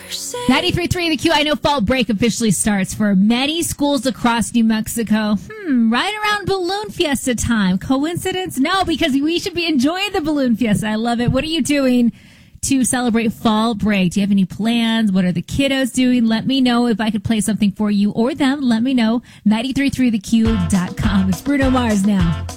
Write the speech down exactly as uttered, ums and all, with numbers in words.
ninety-three point three The Q. I know fall break officially starts for many schools across New Mexico. Hmm, right around Balloon Fiesta time. Coincidence? No, because we should be enjoying the Balloon Fiesta. I love it. What are you doing to celebrate fall break? Do you have any plans? What are the kiddos doing? Let me know. If I could play something for you or them, let me know. ninety-three point three the q dot com. It's Bruno Mars now.